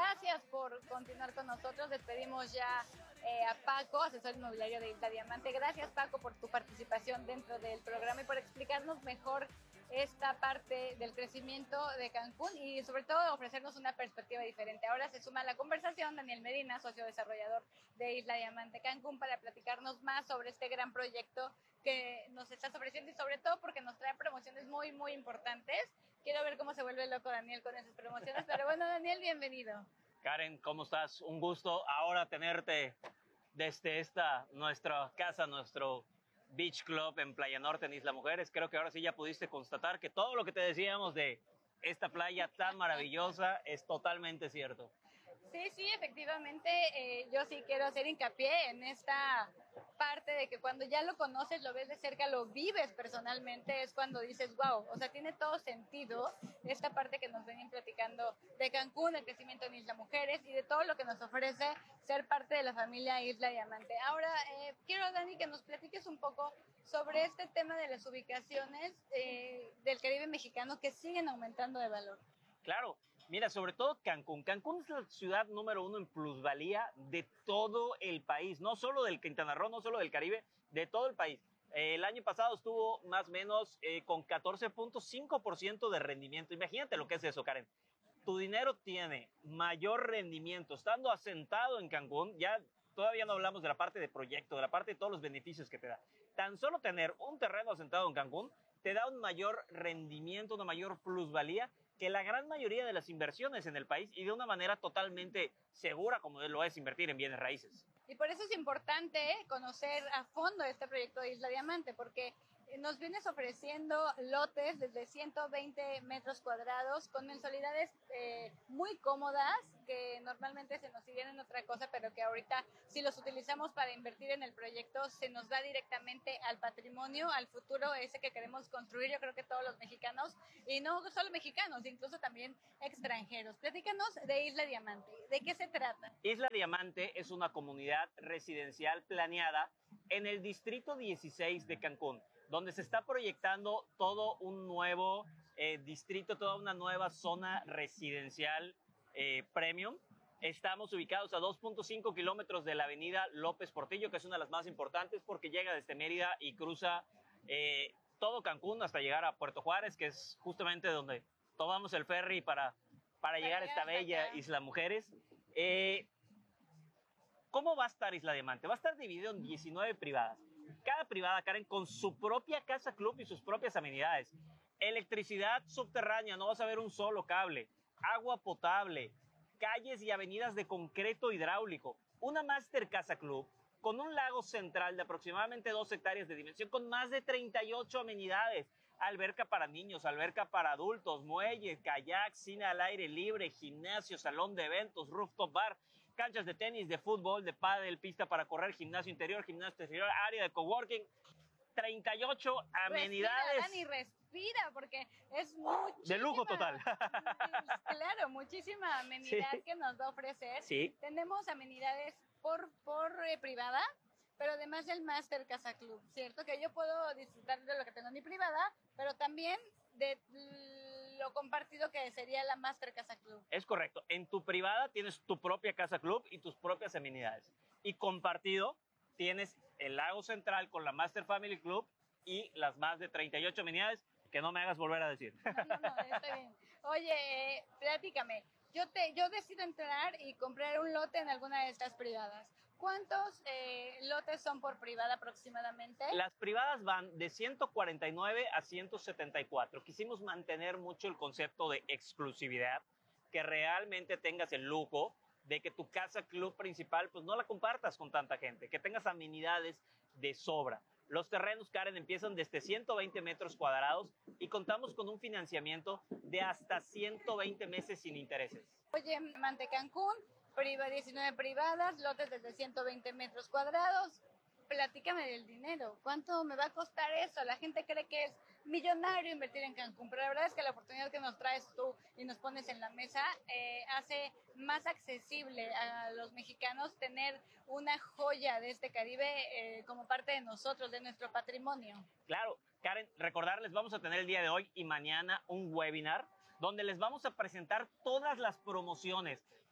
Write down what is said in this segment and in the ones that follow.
gracias por continuar con nosotros. Despedimos ya a Paco, asesor inmobiliario de Isla Diamante. Gracias, Paco, por tu participación dentro del programa y por explicarnos mejor esta parte del crecimiento de Cancún y sobre todo ofrecernos una perspectiva diferente. Ahora se suma a la conversación Daniel Medina, socio desarrollador de Isla Diamante Cancún, para platicarnos más sobre este gran proyecto que nos estás ofreciendo y sobre todo porque nos trae promociones muy, muy importantes. Quiero ver cómo se vuelve loco Daniel con esas promociones, pero bueno, Daniel, bienvenido. Karen, ¿cómo estás? Un gusto ahora tenerte desde nuestra casa, nuestro Beach Club en Playa Norte, en Isla Mujeres. Creo que ahora sí ya pudiste constatar que todo lo que te decíamos de esta playa tan maravillosa es totalmente cierto. Sí, efectivamente, yo sí quiero hacer hincapié en esta parte de que cuando ya lo conoces, lo ves de cerca, lo vives personalmente, es cuando dices, wow, o sea, tiene todo sentido esta parte que nos venían platicando de Cancún, el crecimiento en Isla Mujeres y de todo lo que nos ofrece ser parte de la familia Isla Diamante. Ahora, quiero, Dani, que nos platiques un poco sobre este tema de las ubicaciones del Caribe mexicano que siguen aumentando de valor. Claro, mira, sobre todo Cancún. Cancún es la ciudad número 1 en plusvalía de todo el país, no solo del Quintana Roo, no solo del Caribe, de todo el país. El año pasado estuvo más o menos con 14.5% de rendimiento. Imagínate lo que es eso, Karen. Tu dinero tiene mayor rendimiento estando asentado en Cancún. Ya todavía no hablamos de la parte de proyecto, de la parte de todos los beneficios que te da. Tan solo tener un terreno asentado en Cancún te da un mayor rendimiento, una mayor plusvalía que la gran mayoría de las inversiones en el país y de una manera totalmente segura como lo es invertir en bienes raíces. Y por eso es importante conocer a fondo este proyecto de Isla Diamante, porque nos vienes ofreciendo lotes desde 120 metros cuadrados con mensualidades muy cómodas que normalmente se nos siguen en otra cosa, pero que ahorita si los utilizamos para invertir en el proyecto se nos da directamente al patrimonio, al futuro ese que queremos construir. Yo creo que todos los mexicanos, y no solo mexicanos, incluso también extranjeros. Platícanos de Isla Diamante. ¿De qué se trata? Isla Diamante es una comunidad residencial planeada en el distrito 16 de Cancún, donde se está proyectando todo un nuevo distrito, toda una nueva zona residencial premium. Estamos ubicados a 2.5 kilómetros de la avenida López Portillo, que es una de las más importantes porque llega desde Mérida y cruza todo Cancún hasta llegar a Puerto Juárez, que es justamente donde tomamos el ferry para llegar a esta bella Isla Mujeres. ¿Cómo va a estar Isla Diamante? Va a estar dividido en 19 privadas. Cada privada, Karen, con su propia casa club y sus propias amenidades. Electricidad subterránea, no vas a ver un solo cable. Agua potable, calles y avenidas de concreto hidráulico. Una Master Casa Club con un lago central de aproximadamente 2 hectáreas de dimensión, con más de 38 amenidades. Alberca para niños, alberca para adultos, muelle, kayak, cine al aire libre, gimnasio, salón de eventos, rooftop bar, canchas de tenis, de fútbol, de pádel, pista para correr, gimnasio interior, gimnasio exterior, área de coworking. 38 amenidades. Respira, Dani, respira, porque es muchísima. De lujo total. Claro, muchísima amenidad sí. Que nos va a ofrecer. Sí. Tenemos amenidades por privada, pero además del Master Casa Club, ¿cierto? Que yo puedo disfrutar de lo que tengo en mi privada, pero también de lo compartido que sería la Master Casa Club. Es correcto. En tu privada tienes tu propia Casa Club y tus propias amenidades. Y compartido tienes el lago central con la Master Family Club y las más de 38 amenidades que no me hagas volver a decir. No, está bien. Oye, platícame. Yo decido entrar y comprar un lote en alguna de estas privadas. ¿Cuántos lotes son por privada aproximadamente? Las privadas van de 149 a 174. Quisimos mantener mucho el concepto de exclusividad, que realmente tengas el lujo de que tu casa club principal pues no la compartas con tanta gente, que tengas amenidades de sobra. Los terrenos, Karen, empiezan desde 120 metros cuadrados y contamos con un financiamiento de hasta 120 meses sin intereses. Oye, Mante Cancún, 19 privadas, lotes desde 120 metros cuadrados. Platícame del dinero. ¿Cuánto me va a costar eso? La gente cree que es millonario invertir en Cancún, pero la verdad es que la oportunidad que nos traes tú y nos pones en la mesa hace más accesible a los mexicanos tener una joya de este Caribe como parte de nosotros, de nuestro patrimonio. Claro, Karen, recordarles, vamos a tener el día de hoy y mañana un webinar donde les vamos a presentar todas las promociones,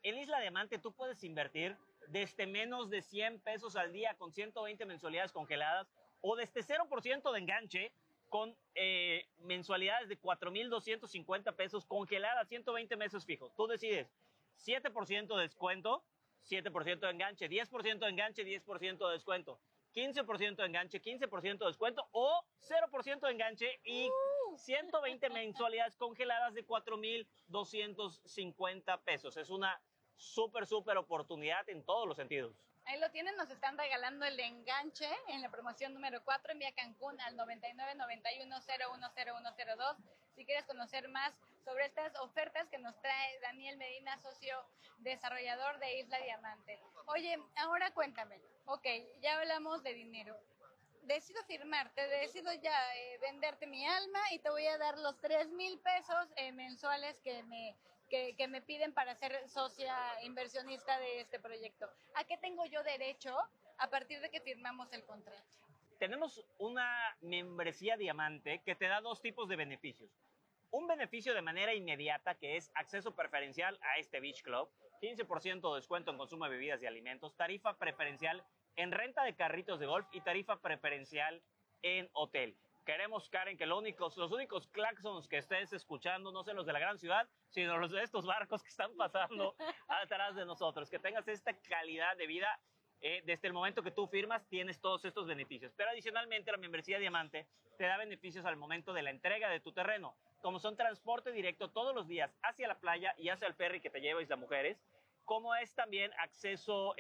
En Isla Diamante tú puedes invertir desde menos de 100 pesos al día con 120 mensualidades congeladas o desde 0% de enganche con mensualidades de 4,250 pesos congeladas, 120 meses fijos. Tú decides 7% de descuento, 7% de enganche, 10% de enganche, 10% de descuento, 15% de enganche, 15% de descuento o 0% de enganche y 120 mensualidades congeladas de 4,250 pesos. Es una súper oportunidad en todos los sentidos. Ahí lo tienen, nos están regalando el enganche en la promoción número 4. Envía Cancún al 99 91 01 0102 si quieres conocer más sobre estas ofertas que nos trae Daniel Medina, socio desarrollador de Isla Diamante. Oye, ahora cuéntame, ok, ya hablamos de dinero. Decido firmarte, decido ya venderte mi alma y te voy a dar los 3,000 pesos mensuales que me piden para ser socia inversionista de este proyecto. ¿A qué tengo yo derecho a partir de que firmamos el contrato? Tenemos una membresía diamante que te da dos tipos de beneficios. Un beneficio de manera inmediata, que es acceso preferencial a este Beach Club, 15% de descuento en consumo de bebidas y alimentos, tarifa preferencial en renta de carritos de golf y tarifa preferencial en hotel. Queremos, Karen, que los únicos claxons que estés escuchando no sean los de la gran ciudad, sino los de estos barcos que están pasando atrás de nosotros. Que tengas esta calidad de vida. Desde el momento que tú firmas, tienes todos estos beneficios. Pero adicionalmente, la membresía Diamante te da beneficios al momento de la entrega de tu terreno, como son transporte directo todos los días hacia la playa y hacia el ferry que te lleva a Isla Mujeres, como es también acceso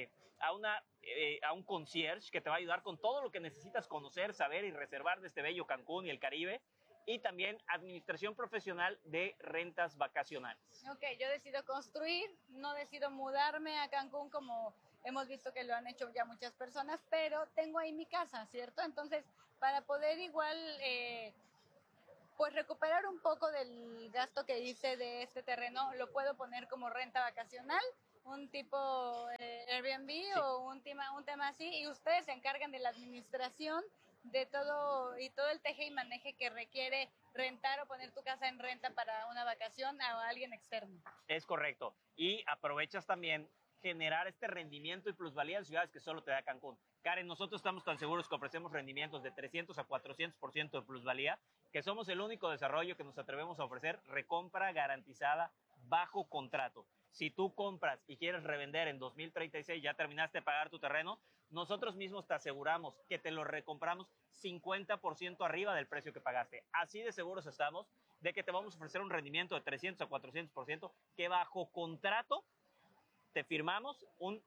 a un concierge que te va a ayudar con todo lo que necesitas conocer, saber y reservar de este bello Cancún y el Caribe, y también administración profesional de rentas vacacionales. Ok, yo decido construir, no decido mudarme a Cancún como hemos visto que lo han hecho ya muchas personas, pero tengo ahí mi casa, ¿cierto? Entonces, para poder igual pues recuperar un poco del gasto que hice de este terreno, lo puedo poner como renta vacacional, un tipo Airbnb, sí, o un tema así, y ustedes se encargan de la administración de todo y todo el teje y maneje que requiere rentar o poner tu casa en renta para una vacación a alguien externo. Es correcto. Y aprovechas también generar este rendimiento y plusvalía en ciudades que solo te da Cancún. Karen, nosotros estamos tan seguros que ofrecemos rendimientos de 300 a 400% de plusvalía, que somos el único desarrollo que nos atrevemos a ofrecer recompra garantizada bajo contrato. Si tú compras y quieres revender en 2036, ya terminaste de pagar tu terreno, nosotros mismos te aseguramos que te lo recompramos 50% arriba del precio que pagaste. Así de seguros estamos de que te vamos a ofrecer un rendimiento de 300 a 400% que bajo contrato te firmamos un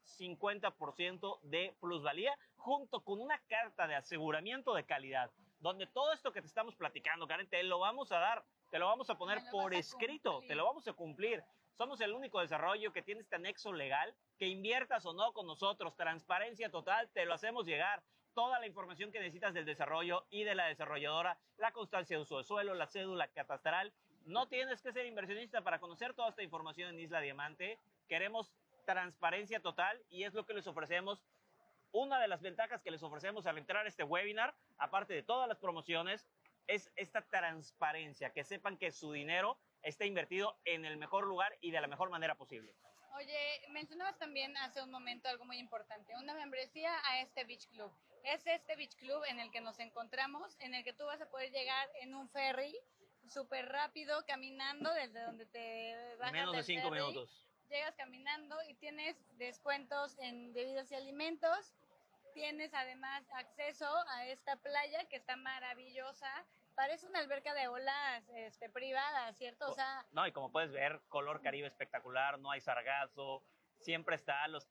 50% de plusvalía junto con una carta de aseguramiento de calidad, donde todo esto que te estamos platicando, Karen, te lo vamos a dar, te lo vamos a poner por escrito, te lo vamos a cumplir. Somos el único desarrollo que tiene este anexo legal, que inviertas o no con nosotros, transparencia total, te lo hacemos llegar. Toda la información que necesitas del desarrollo y de la desarrolladora, la constancia de uso de suelo, la cédula catastral. No tienes que ser inversionista para conocer toda esta información en Isla Diamante. Queremos transparencia total y es lo que les ofrecemos. Una de las ventajas que les ofrecemos al entrar a este webinar, aparte de todas las promociones, es esta transparencia, que sepan que su dinero está invertido en el mejor lugar y de la mejor manera posible. Oye, mencionabas también hace un momento algo muy importante, una membresía a este Beach Club. Es este Beach Club en el que nos encontramos, en el que tú vas a poder llegar en un ferry súper rápido, caminando desde donde te bajas menos de 5 minutos. Llegas caminando y tienes descuentos en bebidas y alimentos. Tienes además acceso a esta playa que está maravillosa. Parece una alberca de olas privada, ¿cierto? O sea, no, y como puedes ver, color Caribe espectacular, no hay sargazo, siempre está a los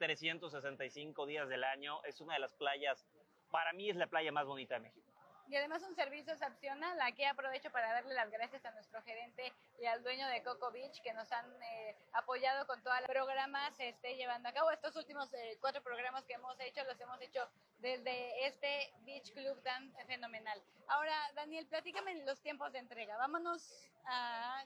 365 días del año. Es una de las playas, para mí es la playa más bonita de México. Y además un servicio excepcional. Aquí aprovecho para darle las gracias a nuestro gerente y al dueño de Coco Beach que nos han apoyado con todos los programas llevando a cabo. Estos últimos 4 programas que hemos hecho, los hemos hecho desde este Beach Club tan fenomenal. Ahora, Daniel, platícame los tiempos de entrega. Vámonos a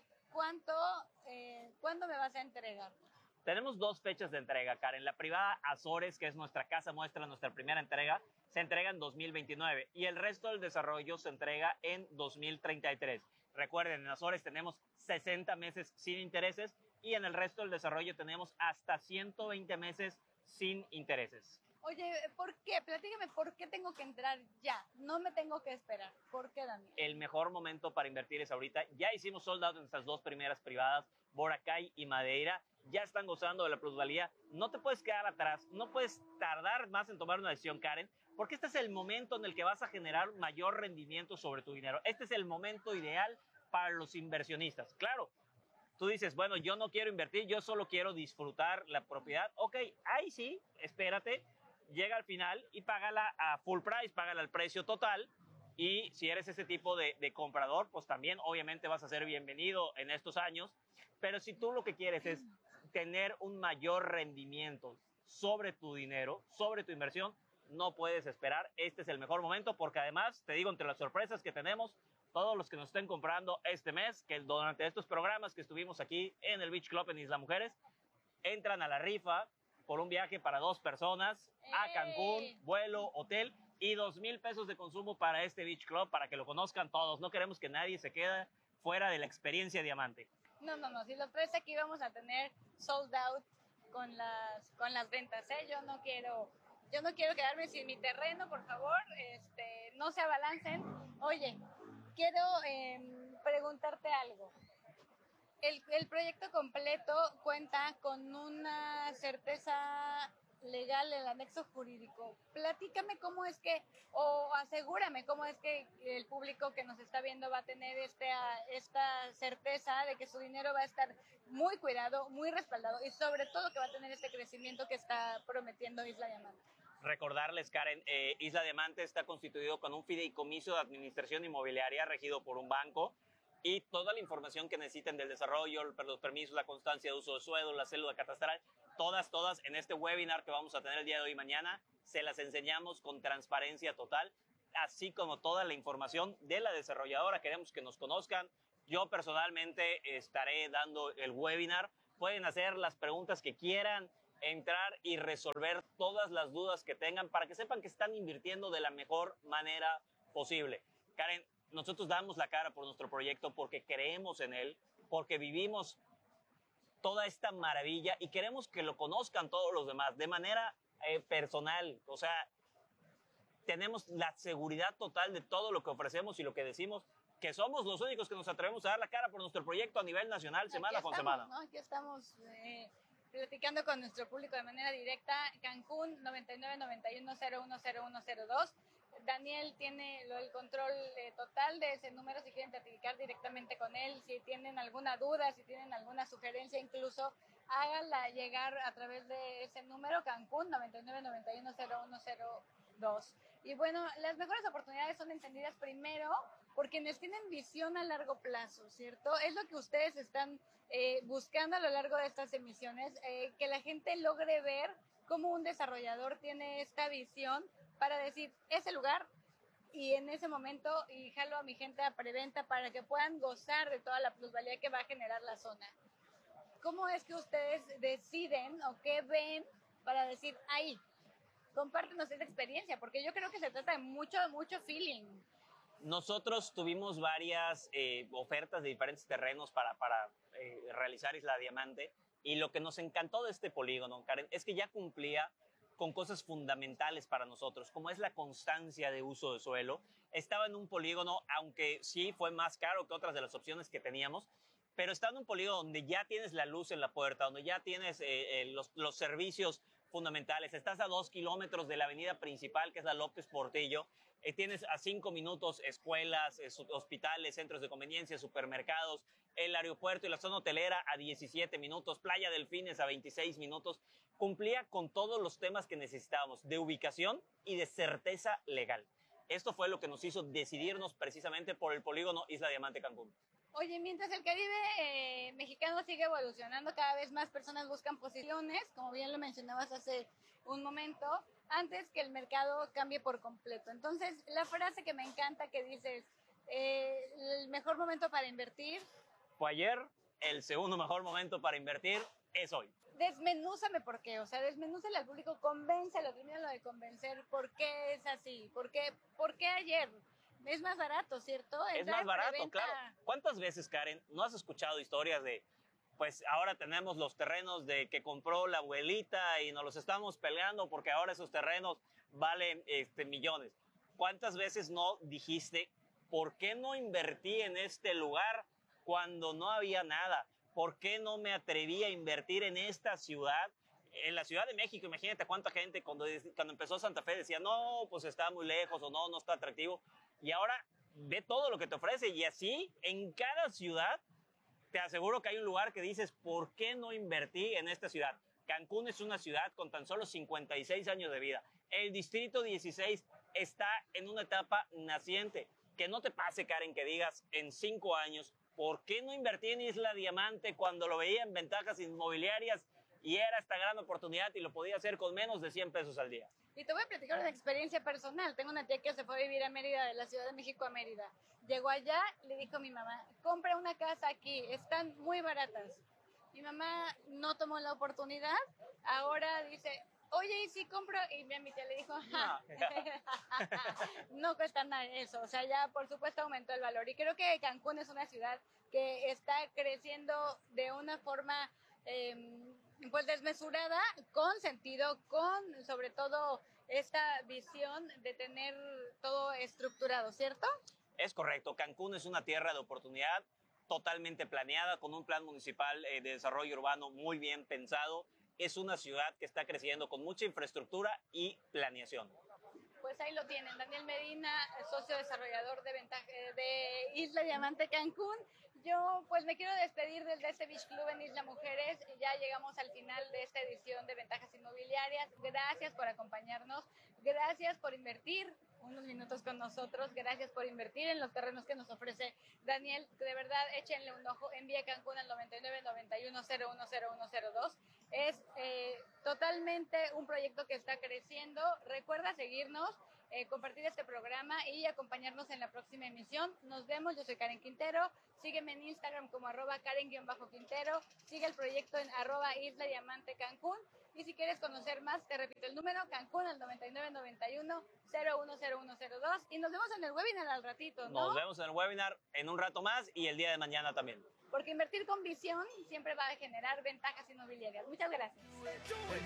¿cuándo me vas a entregar? Tenemos 2 fechas de entrega, Karen. La privada Azores, que es nuestra casa muestra, nuestra primera entrega, se entrega en 2029 y el resto del desarrollo se entrega en 2033. Recuerden, en Azores tenemos 60 meses sin intereses y en el resto del desarrollo tenemos hasta 120 meses sin intereses. Oye, ¿por qué? Platícame, ¿por qué tengo que entrar ya? No me tengo que esperar. ¿Por qué, Daniel? El mejor momento para invertir es ahorita. Ya hicimos sold out en nuestras dos primeras privadas, Boracay y Madeira. Ya están gozando de la plusvalía. No te puedes quedar atrás. No puedes tardar más en tomar una decisión, Karen, porque este es el momento en el que vas a generar mayor rendimiento sobre tu dinero. Este es el momento ideal para los inversionistas. Claro, tú dices, bueno, yo no quiero invertir, yo solo quiero disfrutar la propiedad. Ok, ahí sí, espérate, llega al final y págala a full price, págala al precio total. Y si eres ese tipo de comprador, pues también obviamente vas a ser bienvenido en estos años. Pero si tú lo que quieres es tener un mayor rendimiento sobre tu dinero, sobre tu inversión, no puedes esperar. Este es el mejor momento porque además, te digo, entre las sorpresas que tenemos, todos los que nos estén comprando este mes, que durante estos programas que estuvimos aquí en el Beach Club en Isla Mujeres, entran a la rifa por un viaje para 2 personas a Cancún, vuelo, hotel y 2,000 pesos de consumo para este Beach Club, para que lo conozcan todos. No queremos que nadie se quede fuera de la experiencia Diamante. No, si los tres aquí vamos a tener sold out con las ventas, ¿eh? Yo no quiero quedarme sin mi terreno, por favor, no se abalancen. Oye, quiero preguntarte algo. El proyecto completo cuenta con una certeza legal, el anexo jurídico. Platícame cómo es que, o asegúrame cómo es que el público que nos está viendo va a tener esta certeza de que su dinero va a estar muy cuidado, muy respaldado y sobre todo que va a tener este crecimiento que está prometiendo Isla Diamante. Recordarles, Karen, Isla Diamante está constituido con un fideicomiso de administración inmobiliaria regido por un banco y toda la información que necesiten del desarrollo, los permisos, la constancia de uso de suelo, la cédula catastral, todas en este webinar que vamos a tener el día de hoy y mañana, se las enseñamos con transparencia total, así como toda la información de la desarrolladora. Queremos que nos conozcan. Yo personalmente estaré dando el webinar. Pueden hacer las preguntas que quieran, entrar y resolver todas las dudas que tengan para que sepan que están invirtiendo de la mejor manera posible. Karen, nosotros damos la cara por nuestro proyecto porque creemos en él, porque vivimos toda esta maravilla y queremos que lo conozcan todos los demás de manera personal. O sea, tenemos la seguridad total de todo lo que ofrecemos y lo que decimos, que somos los únicos que nos atrevemos a dar la cara por nuestro proyecto a nivel nacional, semana con semana. ¿No? Aquí estamos platicando con nuestro público de manera directa. Cancún 9991010102. Daniel tiene el control total de ese número. Si quieren platicar directamente con él, si tienen alguna duda, si tienen alguna sugerencia, incluso háganla llegar a través de ese número, Cancún 9991010102. Y bueno, las mejores oportunidades son entendidas primero por quienes tienen visión a largo plazo, ¿cierto? Es lo que ustedes están buscando a lo largo de estas emisiones, que la gente logre ver cómo un desarrollador tiene esta visión para decir, ese lugar, y en ese momento, y jalo a mi gente a preventa para que puedan gozar de toda la plusvalía que va a generar la zona. ¿Cómo es que ustedes deciden o qué ven para decir, ahí, compártenos esa experiencia? Porque yo creo que se trata de mucho feeling. Nosotros tuvimos varias ofertas de diferentes terrenos para realizar Isla Diamante, y lo que nos encantó de este polígono, Karen, es que ya cumplía con cosas fundamentales para nosotros, como es la constancia de uso de suelo. Estaba en un polígono, aunque sí fue más caro que otras de las opciones que teníamos, pero está en un polígono donde ya tienes la luz en la puerta, donde ya tienes los servicios fundamentales. Estás a 2 kilómetros de la avenida principal, que es la López Portillo. Tienes a 5 minutos escuelas, hospitales, centros de conveniencia, supermercados, el aeropuerto y la zona hotelera a 17 minutos, Playa Delfines a 26 minutos. Cumplía con todos los temas que necesitábamos de ubicación y de certeza legal. Esto fue lo que nos hizo decidirnos precisamente por el polígono Isla Diamante Cancún. Oye, mientras el Caribe mexicano sigue evolucionando, cada vez más personas buscan posiciones, como bien lo mencionabas hace un momento, antes que el mercado cambie por completo. Entonces, la frase que me encanta que dices, el mejor momento para invertir fue ayer, el segundo mejor momento para invertir es hoy. Desmenúzame por qué, o sea, desmenúzale al público, convéncelo, termínalo de convencer por qué es así, por qué ayer. Es más barato, ¿cierto? Es más barato, claro. ¿Cuántas veces, Karen, no has escuchado historias de, pues ahora tenemos los terrenos de que compró la abuelita y nos los estamos peleando porque ahora esos terrenos valen millones? ¿Cuántas veces no dijiste, ¿por qué no invertí en este lugar cuando no había nada? ¿Por qué no me atreví a invertir en esta ciudad? En la Ciudad de México, imagínate cuánta gente cuando empezó Santa Fe decía, no, pues está muy lejos o no está atractivo. Y ahora ve todo lo que te ofrece y así en cada ciudad te aseguro que hay un lugar que dices, ¿por qué no invertí en esta ciudad? Cancún es una ciudad con tan solo 56 años de vida. El distrito 16 está en una etapa naciente. Que no te pase, Karen, que digas en 5 años, ¿por qué no invertí en Isla Diamante cuando lo veía en ventajas inmobiliarias y era esta gran oportunidad y lo podía hacer con menos de 100 pesos al día? Y te voy a platicar una experiencia personal. Tengo una tía que se fue a vivir a Mérida, de la Ciudad de México a Mérida. Llegó allá, le dijo a mi mamá, compra una casa aquí, están muy baratas. Mi mamá no tomó la oportunidad, ahora dice, oye, ¿y si compro? Y mi tía le dijo, no cuesta nada eso. O sea, ya por supuesto aumentó el valor. Y creo que Cancún es una ciudad que está creciendo de una forma pues desmesurada, con sentido, con sobre todo esta visión de tener todo estructurado, ¿cierto? Es correcto, Cancún es una tierra de oportunidad totalmente planeada, con un plan municipal de desarrollo urbano muy bien pensado. Es una ciudad que está creciendo con mucha infraestructura y planeación. Pues ahí lo tienen, Daniel Medina, socio desarrollador de Isla Diamante Cancún. Yo pues me quiero despedir desde este Beach Club en Isla Mujeres. Ya llegamos al final de esta edición de Ventajas Inmobiliarias. Gracias por acompañarnos, gracias por invertir unos minutos con nosotros, gracias por invertir en los terrenos que nos ofrece Daniel. De verdad, échenle un ojo, envía Cancún al 9991010102. Es totalmente un proyecto que está creciendo. Recuerda seguirnos, compartir este programa y acompañarnos en la próxima emisión. Nos vemos, yo soy Karen Quintero. Sígueme en Instagram como @Karen_Quintero. Sigue el proyecto en @Isla Diamante Cancún. Y si quieres conocer más, te repito el número, Cancún al 9991010102. Y nos vemos en el webinar al ratito, ¿no? Nos vemos en el webinar en un rato más y el día de mañana también. Porque invertir con visión siempre va a generar ventajas inmobiliarias. Muchas gracias.